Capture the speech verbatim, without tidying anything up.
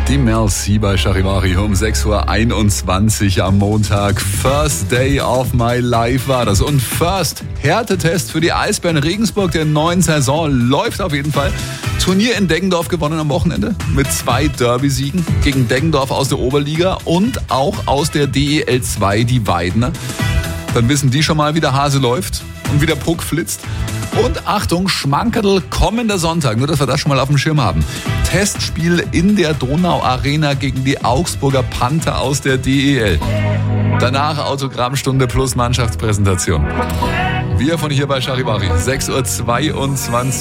Die Mel C bei Charivari um sechs Uhr einundzwanzig am Montag. First Day of My Life war das. Und First Härtetest für die Eisbären Regensburg der neuen Saison läuft auf jeden Fall. Turnier in Deggendorf gewonnen am Wochenende mit zwei Derby-Siegen gegen Deggendorf aus der Oberliga und auch aus der D E L zwei, die Weidner. Dann wissen die schon mal, wie der Hase läuft und wie der Puck flitzt. Und Achtung, Schmankerl kommender Sonntag, nur dass wir das schon mal auf dem Schirm haben. Testspiel in der Donau Arena gegen die Augsburger Panther aus der D E L. Danach Autogrammstunde plus Mannschaftspräsentation. Wir von hier bei Charivari, sechs Uhr zweiundzwanzig.